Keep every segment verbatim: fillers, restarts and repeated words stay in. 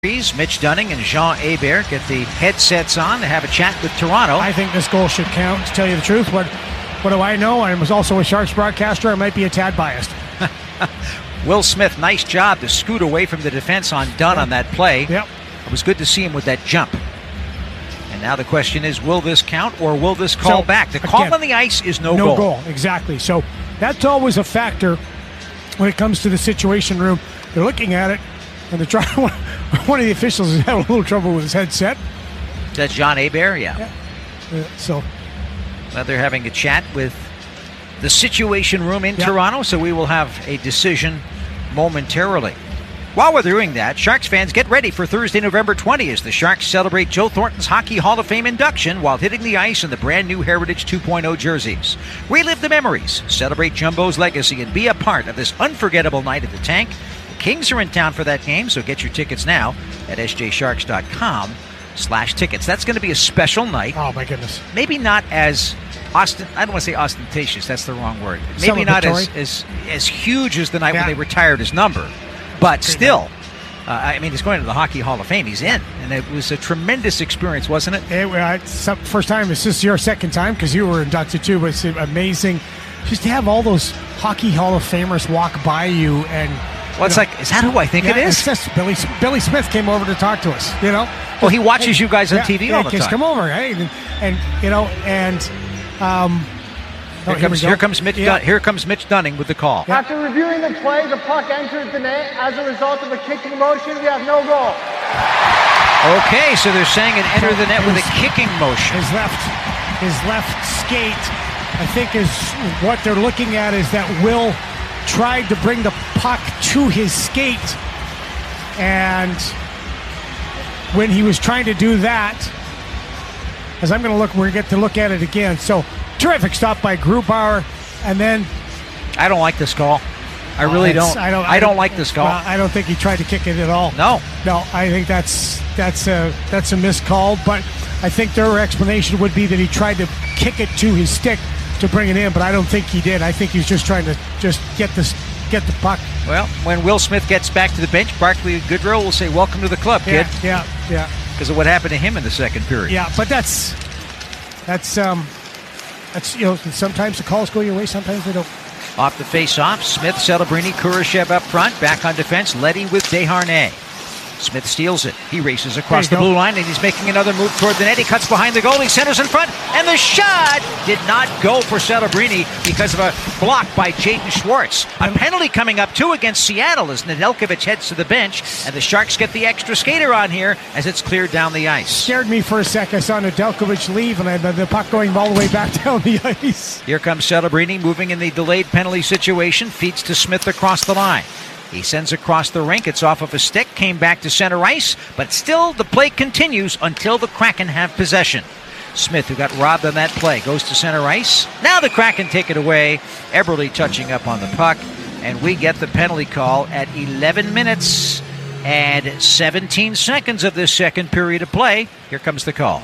Mitch Dunning and Jean Hebert get the headsets on to have a chat with Toronto. I think this goal should count, to tell you the truth. What, what do I know? I was also a Sharks broadcaster. I might be a tad biased. Will Smith, nice job to scoot away from the defense on Dunn yep. on that play. Yep. It was good to see him with that jump. And now the question is, will this count or will this call so, back? The call again, on the ice is no, no goal. No goal, exactly. So that's always a factor when it comes to the situation room. They're looking at it, and they're trying. One of the officials has had a little trouble with his headset. That's Jean Hebert, yeah. yeah. Uh, so well, they're having a chat with the situation room in yep. Toronto, so we will have a decision momentarily. While we're doing that, Sharks fans, get ready for Thursday, November twentieth as the Sharks celebrate Joe Thornton's Hockey Hall of Fame induction while hitting the ice in the brand new Heritage two point oh jerseys. Relive the memories, celebrate Jumbo's legacy, and be a part of this unforgettable night at the Tank. The Kings are in town for that game, so get your tickets now at s j sharks dot com slash tickets. That's going to be a special night. Oh, my goodness. Maybe not as Austin, I don't want to say ostentatious, that's the wrong word. Maybe not as, as, as huge as the night yeah. when they retired his number. But still, uh, I mean, he's going to the Hockey Hall of Fame. He's in. And it was a tremendous experience, wasn't it? it uh, some, first time. This is your second time because you were inducted too. But it's amazing just to have all those Hockey Hall of Famers walk by you. And well, it's know, like, is that who I think yeah, it is? It's just Billy, Billy Smith came over to talk to us, you know? Well, he watches hey, you guys on yeah, T V yeah, all the time. Come over, hey? And, and you know, and... Um, Here, oh, comes, here, here comes Mitch. Yeah. Dun- here comes Mitch Dunning with the call. Yeah. After reviewing the play, the puck entered the net. As a result of a kicking motion, we have no goal. Okay, so they're saying it entered the net with a kicking motion. His left, his left skate, I think, is what they're looking at is that Will tried to bring the puck to his skate, and when he was trying to do that, as I'm going to look, we're going to get to look at it again. So. Terrific stop by Grubauer, and then I don't like this call. I uh, really don't. I don't. I don't like this call. Well, I don't think he tried to kick it at all. No, no. I think that's that's a that's a missed call. But I think their explanation would be that he tried to kick it to his stick to bring it in. But I don't think he did. I think he's just trying to just get this get the puck. Well, when Will Smith gets back to the bench, Barclay Goodrow will say, "Welcome to the club, kid." Yeah, yeah, yeah. Because of what happened to him in the second period. Yeah, but that's that's um. That's, you know, sometimes the calls go your way, sometimes they don't. Off the face-off, Smith, Celebrini, Kurashev up front. Back on defense, Leddy with Desharnais. Smith steals it. He races across the go. blue line, and he's making another move toward the net. He cuts behind the goal. He centers in front, and the shot did not go for Celebrini because of a block by Jaden Schwartz. A penalty coming up, too, against Seattle as Nedeljkovic heads to the bench, and the Sharks get the extra skater on here as it's cleared down the ice. Scared me for a sec. I saw Nedeljkovic leave, and I had the puck going all the way back down the ice. Here comes Celebrini, moving in the delayed penalty situation, feeds to Smith across the line. He sends across the rink. It's off of a stick, came back to center ice, but still the play continues until the Kraken have possession. Smith, who got robbed on that play, goes to center ice. Now the Kraken take it away. Eberle touching up on the puck, and we get the penalty call at eleven minutes and seventeen seconds of this second period of play. Here comes the call.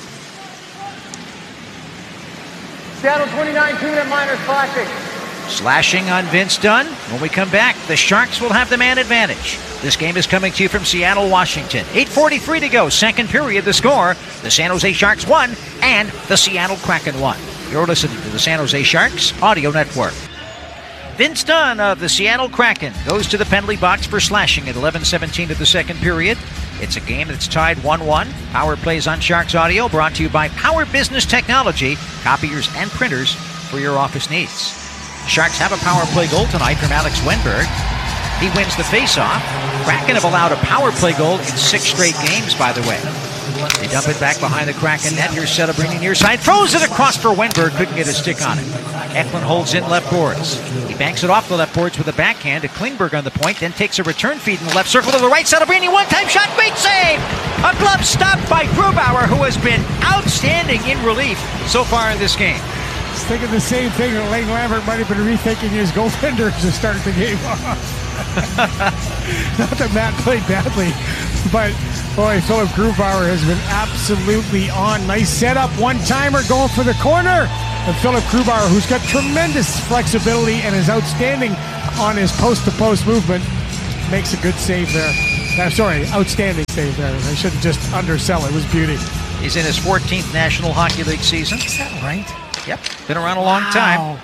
Seattle twenty-nine, two-minute minors classic. Slashing on Vince Dunn. When we come back, the Sharks will have the man advantage. This game is coming to you from Seattle, Washington. eight forty-three to go, second period. The score, the San Jose Sharks won and the Seattle Kraken won. You're listening to the San Jose Sharks Audio Network. Vince Dunn of the Seattle Kraken goes to the penalty box for slashing at eleven seventeen of the second period. It's a game that's tied one one. Power plays on Sharks Audio, brought to you by Power Business Technology, copiers and printers for your office needs. Sharks have a power play goal tonight from Alex Wenberg. He wins the faceoff. Kraken have allowed a power play goal in six straight games, by the way. They dump it back behind the Kraken net. Here's Celebrini near side. Throws it across for Wenberg. Couldn't get a stick on it. Eklund holds in left boards. He banks it off the left boards with a backhand to Klingberg on the point, then takes a return feed in the left circle to the right. Celebrini, one-time shot, great save! A glove stop by Grubauer, who has been outstanding in relief so far in this game. Thinking the same thing. Lane Lambert might have been rethinking his goaltender to start the game off. Not that Matt played badly, but boy, Philip Grubauer has been absolutely on. Nice setup, one-timer going for the corner. And Philip Grubauer, who's got tremendous flexibility and is outstanding on his post-to-post movement, makes a good save there. Uh, sorry, outstanding save there. I shouldn't just undersell it. It was beauty. He's in his fourteenth National Hockey League season. Is that right? Yep, been around a long Wow. time.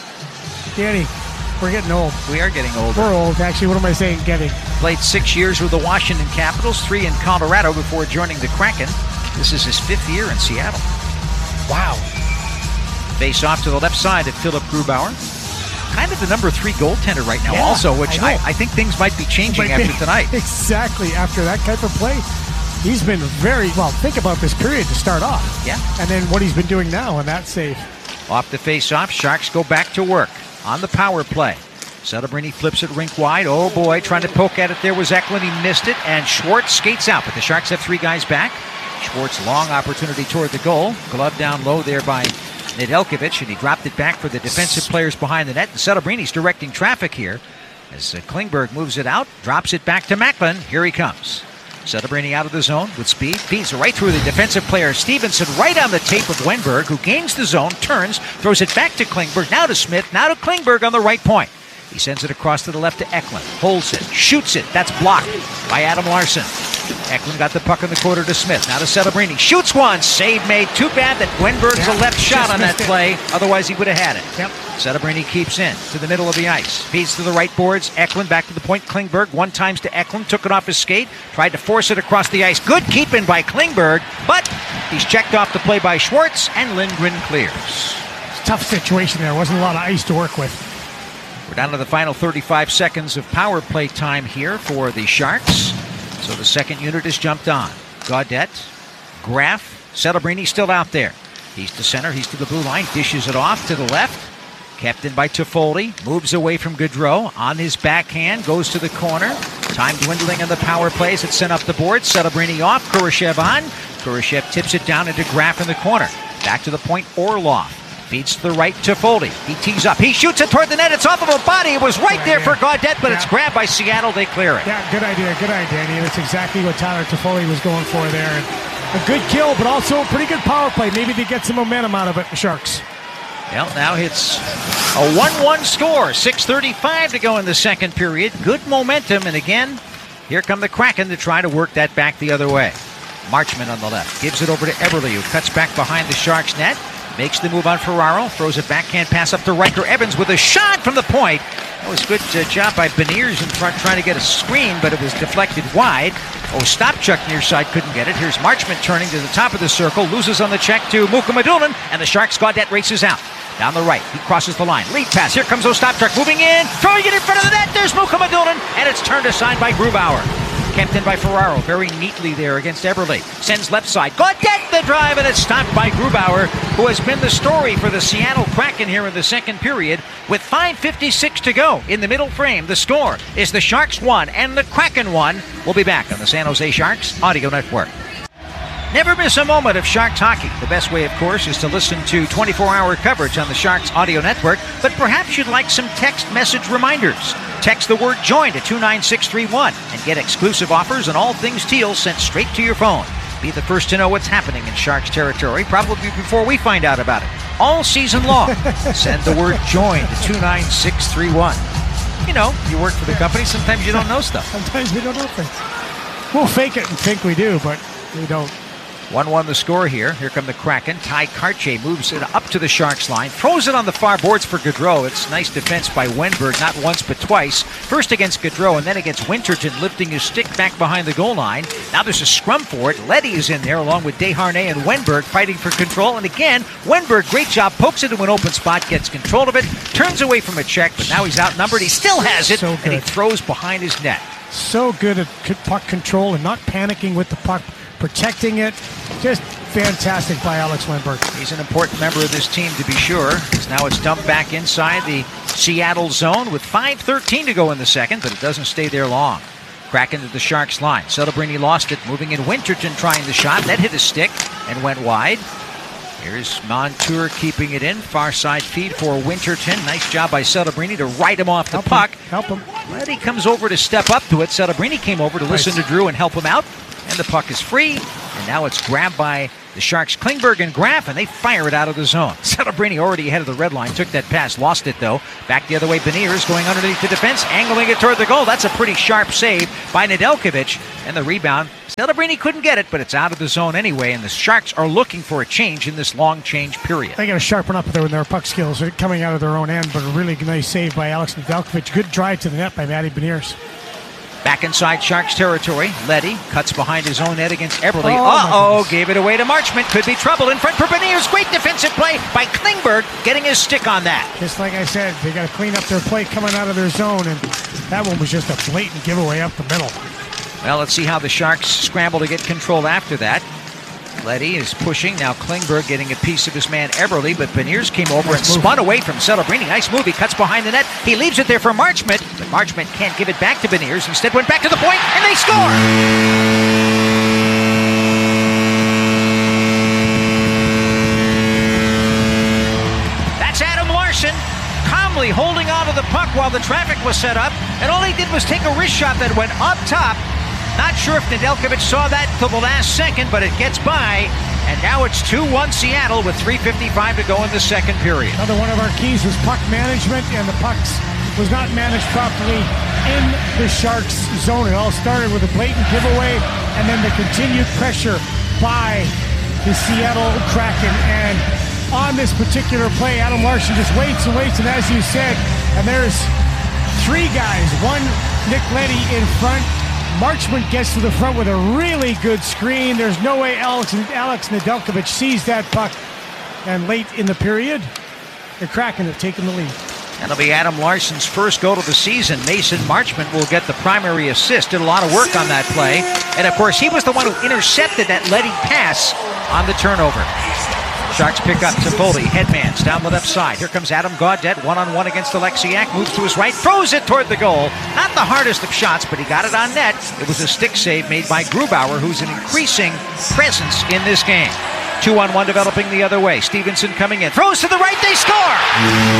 Danny, we're getting old. We are getting older. We're old. Actually, what am I saying? Getting. Played six years with the Washington Capitals, three in Colorado before joining the Kraken. This is his fifth year in Seattle. Wow. Face off to the left side of Philip Grubauer. Kind of the number three goaltender right now Yeah, also, which I I, know. I think things might be changing Might be- after tonight. Exactly. After that type of play, he's been very well. Think about this period to start off. Yeah. And then what he's been doing now in that save. Off the face-off, Sharks go back to work on the power play. Celebrini flips it rink wide. Oh boy, trying to poke at it there was Eklund. He missed it, and Schwartz skates out. But the Sharks have three guys back. Schwartz, long opportunity toward the goal. Glove down low there by Nedeljkovic, and he dropped it back for the defensive players behind the net. And Celebrini's directing traffic here as uh, Klingberg moves it out, drops it back to Macklin. Here he comes. Celebrini out of the zone with speed, feeds right through the defensive player Stevenson, right on the tape of Wenberg, who gains the zone, turns, throws it back to Klingberg, now to Smith, now to Klingberg on the right point. He sends it across to the left to Eklund, holds it, shoots it, that's blocked by Adam Larson. Eklund got the puck in the quarter to Smith, now to Celebrini, shoots one, save made, too bad that Wenberg's Yeah, a left shot just on that missed it. play, otherwise he would have had it. Yep. Celebrini keeps in to the middle of the ice. Feeds to the right boards. Eklund back to the point. Klingberg one times to Eklund. Took it off his skate. Tried to force it across the ice. Good keeping by Klingberg. But he's checked off the play by Schwartz. And Lindgren clears. It's a tough situation there. Wasn't a lot of ice to work with. We're down to the final thirty-five seconds of power play time here for the Sharks. So the second unit has jumped on. Gaudette. Graf. Celebrini still out there. He's to center. He's to the blue line. Dishes it off to the left. Kept in by Toffoli, moves away from Gaudreau, on his backhand, goes to the corner. Time dwindling on the power plays. It's sent up the board. Celebrini off, Kurashev on. Kurashev tips it down into Graf in the corner. Back to the point, Orlov. Feeds to the right, Toffoli. He tees up. He shoots it toward the net. It's off of a body. It was right there for Gaudette, but Yeah. it's grabbed by Seattle. They clear it. Yeah, good idea, good idea, Danny. That's exactly what Tyler Toffoli was going for there. And a good kill, but also a pretty good power play. Maybe they get some momentum out of it, the Sharks. Well, now it's a one one score. six thirty-five to go in the second period. Good momentum, and again, here come the Kraken to try to work that back the other way. Marchman on the left. Gives it over to Eberle, who cuts back behind the Sharks net. Makes the move on Ferraro. Throws a backhand pass up to Riker Evans with a shot from the point. That was good uh, job by Beniers in front trying to get a screen, but it was deflected wide. Ostapchuk near side couldn't get it. Here's Marchman turning to the top of the circle. Loses on the check to Mukhamadullin, and the Sharks Gaudette races out. Down the right, he crosses the line. Lead pass, here comes Ostapchuk moving in. Throwing it in front of the net, there's Mukhamadullin, and it's turned aside by Grubauer. Kept in by Ferraro, very neatly there against Eberle. Sends left side, Gaudette the drive, and it's stopped by Grubauer, who has been the story for the Seattle Kraken here in the second period. With five fifty-six to go in the middle frame, the score is the Sharks one and the Kraken one. We'll be back on the San Jose Sharks Audio Network. Never miss a moment of Sharks hockey. The best way, of course, is to listen to twenty-four hour coverage on the Sharks Audio Network, but perhaps you'd like some text message reminders. Text the word JOIN to two nine six three one and get exclusive offers on all things teal sent straight to your phone. Be the first to know what's happening in Sharks territory, probably before we find out about it. All season long. Send the word JOIN to two nine six three one. You know, you work for the company, sometimes you don't know stuff. Sometimes we don't know things. We'll fake it and think we do, but we don't. one one the score here. Here come the Kraken. Ty Karche moves it up to the Sharks line. Throws it on the far boards for Gaudreau. It's nice defense by Wenberg, not once but twice. First against Gaudreau and then against Winterton, lifting his stick back behind the goal line. Now there's a scrum for it. Leddy is in there along with Desharnais and Wenberg fighting for control. And again, Wenberg, great job, pokes it into an open spot, gets control of it, turns away from a check, but now he's outnumbered. He still has it, So and he good. throws behind his net. So good at c- puck control and not panicking with the puck, protecting it. Just fantastic by Alex Lindberg. He's an important member of this team to be sure. As now it's dumped back inside the Seattle zone with five thirteen to go in the second, but it doesn't stay there long. Kraken to the Sharks line. Celebrini lost it, moving in Winterton trying the shot. That hit his stick and went wide. Here's Montour keeping it in. Far side feed for Winterton. Nice job by Celebrini to right him off the Help puck. him. Help him. Leddy comes over to step up to it. Celebrini came over to listen Nice. to Drew and help him out. And the puck is free. And now it's grabbed by the Sharks, Klingberg and Graf, and they fire it out of the zone. Celebrini already ahead of the red line, took that pass, lost it though. Back the other way, Beniers going underneath the defense, angling it toward the goal. That's a pretty sharp save by Nedeljkovic. And the rebound, Celebrini couldn't get it, but it's out of the zone anyway, and the Sharks are looking for a change in this long change period. They got to sharpen up their, their puck skills. They're coming out of their own end, but a really nice save by Alex Nedeljkovic. Good drive to the net by Matty Beniers. Back inside Sharks territory, Leddy cuts behind his own net against Eberle. Oh, Uh-oh, gave it away to Marchment. Could be trouble in front for Beniers. Great defensive play by Klingberg, getting his stick on that. Just like I said, they got to clean up their play coming out of their zone, and that one was just a blatant giveaway up the middle. Well, let's see how the Sharks scramble to get control after that. Leddy is pushing. Now Klingberg getting a piece of his man Eberle, but Beniers came over nice and move. Spun away from Celebrini. Nice move. He cuts behind the net. He leaves it there for Marchment, but Marchment can't give it back to Beniers. Instead went back to the point, and they score! That's Adam Larsson, calmly holding on to the puck while the traffic was set up, and all he did was take a wrist shot that went up top. Not sure if Nedeljkovic saw that till the last second, but it gets by. And now it's two one Seattle with three fifty-five to go in the second period. Another one of our keys was puck management, and the pucks was not managed properly in the Sharks zone. It all started with a blatant giveaway, and then the continued pressure by the Seattle Kraken. And on this particular play, Adam Larsson just waits and waits, and as you said, and there's three guys, one Nick Leddy in front. Marchment gets to the front with a really good screen. There's no way Alex, Alex Nedeljkovic sees that puck. And late in the period, the Kraken have taken the lead. That'll be Adam Larsson's first goal of the season. Mason Marchment will get the primary assist. Did a lot of work on that play. And of course, he was the one who intercepted that Leddy pass on the turnover. Sharks pick up Toffoli, headmans down the left side. Here comes Adam Gaudette, one-on-one against Alexiak, moves to his right, throws it toward the goal. Not the hardest of shots, but he got it on net. It was a stick save made by Grubauer, who's an increasing presence in this game. Two-on-one developing the other way. Stevenson coming in, throws to the right, they score!